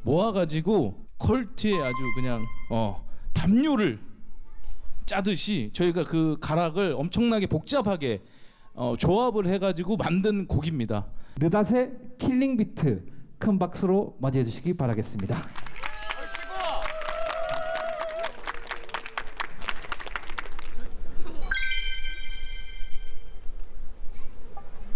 모아가지고 컬트에 아주 그냥 담요를 짜듯이 저희가 그 가락을 엄청나게 복잡하게 조합을 해가지고 만든 곡입니다. 느닷의 킬링 비트 큰 박수로 맞이해 주시기 바라겠습니다.